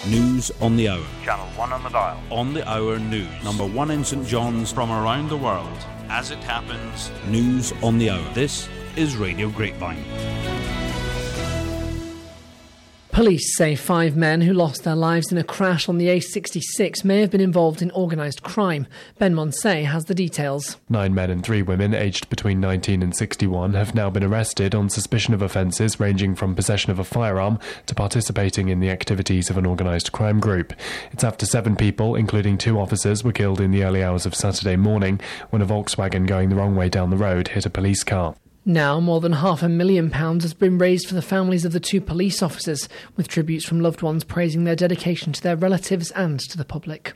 News on the Hour. Channel 1 on the dial. On the Hour News. Number 1 in St John's. From around the world. As it happens. News on the Hour. This is Radio Grapevine. Police say 5 men who lost their lives in a crash on the A66 may have been involved in organised crime. Ben Monsey has the details. 9 men and 3 women aged between 19 and 61 have now been arrested on suspicion of offences ranging from possession of a firearm to participating in the activities of an organised crime group. It's after 7 people, including 2 officers, were killed in the early hours of Saturday morning when a Volkswagen going the wrong way down the road hit a police car. Now, more than £500,000 has been raised for the families of the 2 police officers, with tributes from loved ones praising their dedication to their relatives and to the public.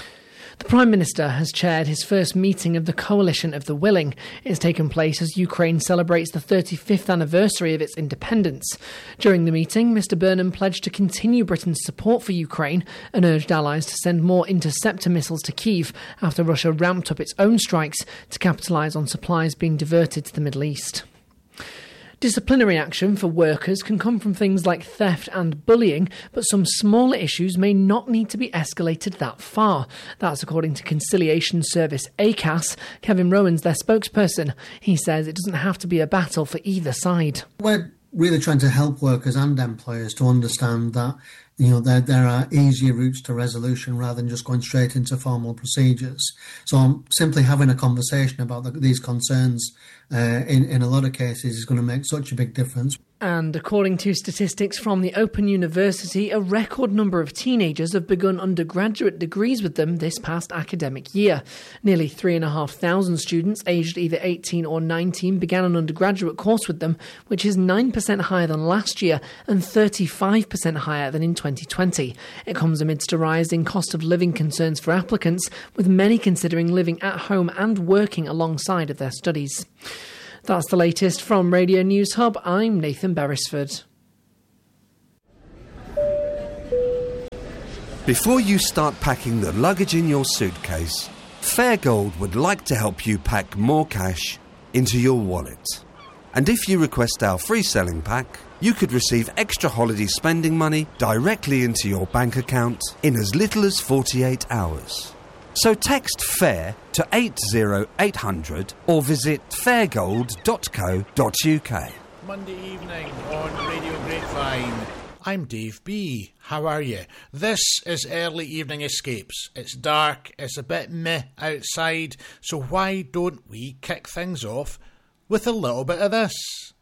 The Prime Minister has chaired his first meeting of the Coalition of the Willing. It has taken place as Ukraine celebrates the 35th anniversary of its independence. During the meeting, Mr Burnham pledged to continue Britain's support for Ukraine and urged allies to send more interceptor missiles to Kyiv after Russia ramped up its own strikes to capitalise on supplies being diverted to the Middle East. Disciplinary action for workers can come from things like theft and bullying, but some smaller issues may not need to be escalated that far. That's according to conciliation service ACAS. Kevin Rowan's their spokesperson. He says it doesn't have to be a battle for either side. We're really trying to help workers and employers to understand that there are easier routes to resolution rather than just going straight into formal procedures. So simply having a conversation about these concerns in a lot of cases is going to make such a big difference. And according to statistics from the Open University, a record number of teenagers have begun undergraduate degrees with them this past academic year. Nearly 3,500 students aged either 18 or 19 began an undergraduate course with them, which is 9% higher than last year and 35% higher than in 2020. It comes amidst a rise in cost of living concerns for applicants, with many considering living at home and working alongside of their studies. That's the latest from Radio News Hub. I'm Nathan Beresford. Before you start packing the luggage in your suitcase, Fairgold would like to help you pack more cash into your wallet. And if you request our free selling pack, you could receive extra holiday spending money directly into your bank account in as little as 48 hours. So text FAIR to 80800 or visit fairgold.co.uk. Monday evening on Radio Grapevine. I'm Dave B. How are you? This is Early Evening Escapes. It's dark, it's a bit meh outside, so why don't we kick things off with a little bit of this?